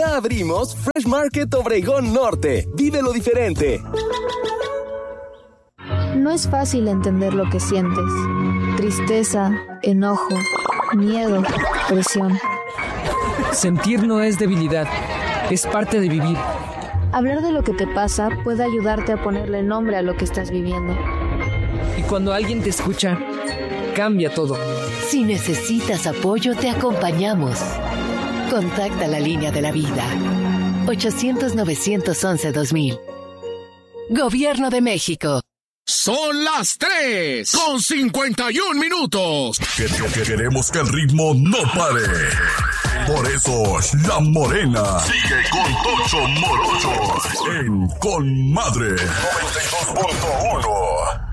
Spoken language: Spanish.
Ya abrimos Fresh Market Obregón Norte. Vive lo diferente. No es fácil entender lo que sientes. Tristeza, enojo, miedo, presión. Sentir no es debilidad, es parte de vivir. Hablar de lo que te pasa puede ayudarte a ponerle nombre a lo que estás viviendo. Y cuando alguien te escucha, cambia todo. Si necesitas apoyo, te acompañamos. Contacta la línea de la vida. 800-911-2000. Gobierno de México. Son las 3:51. Queremos que el ritmo no pare. Por eso, La Morena sigue con Tocho Morocho en Con Madre 92.1.